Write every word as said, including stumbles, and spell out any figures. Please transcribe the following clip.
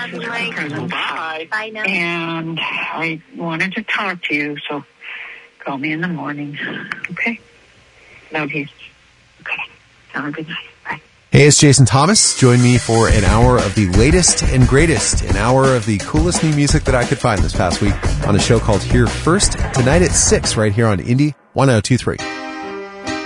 boxes of presents. Bye. Bye now. And I wanted to talk to you, so call me in the morning. Okay? Love you. Okay. Have a good night. Bye. Hey, it's Jason Thomas. Join me for an hour of the latest and greatest, an hour of the coolest new music that I could find this past week on a show called Here First, tonight at six right here on Indie one oh two three.